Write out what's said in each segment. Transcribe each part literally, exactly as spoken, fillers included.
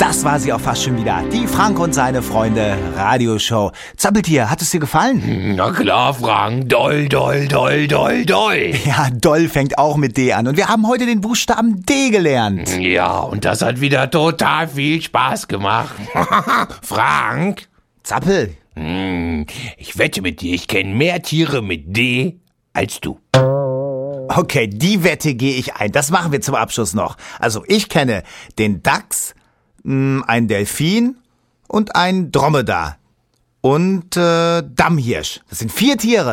das war sie auch fast schon wieder. Die Frank und seine Freunde Radioshow. Zappeltier, hat es dir gefallen? Na klar, Frank. Doll, doll, doll, doll, doll. Ja, doll fängt auch mit D an. Und wir haben heute den Buchstaben D gelernt. Ja, und das hat wieder total viel Spaß gemacht. Frank? Zappel. Hm, ich wette mit dir, ich kenne mehr Tiere mit D als du. Okay, die Wette gehe ich ein. Das machen wir zum Abschluss noch. Also ich kenne den Dachs, ein Delfin und ein Dromedar. Und äh, Dammhirsch. Das sind vier Tiere.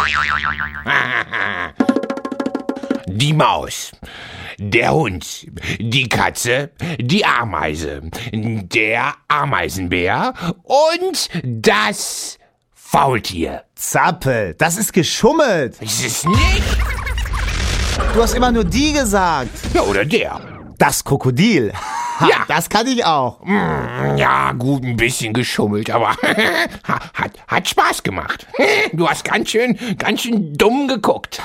Die Maus, der Hund, die Katze, die Ameise, der Ameisenbär und das Faultier. Zappel, das ist geschummelt. Ist es nicht? Du hast immer nur die gesagt. Ja, oder der. Das Krokodil. Ha, Ja. Das kann ich auch. Ja, gut, ein bisschen geschummelt, aber hat, hat Spaß gemacht. Du hast ganz schön, ganz schön dumm geguckt.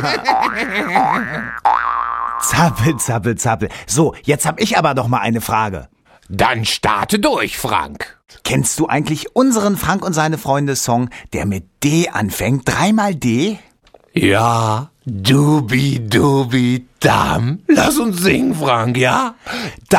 Zappel, zappel, zappel. So, jetzt habe ich aber noch mal eine Frage. Dann starte durch, Frank. Kennst du eigentlich unseren Frank und seine Freunde Song, der mit D anfängt? Dreimal D? Ja, dubi dubi dam. Lass uns singen, Frank, ja? Da